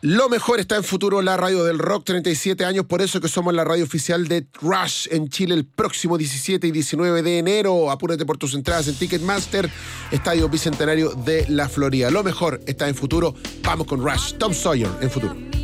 Lo mejor está en Futuro, la radio del rock, 37 años, por eso que somos la radio oficial de Rush en Chile el próximo 17 y 19 de enero. Apúrate por tus entradas en Ticketmaster, Estadio Bicentenario de la Florida. Lo mejor está en Futuro, vamos con Rush. Tom Sawyer en Futuro.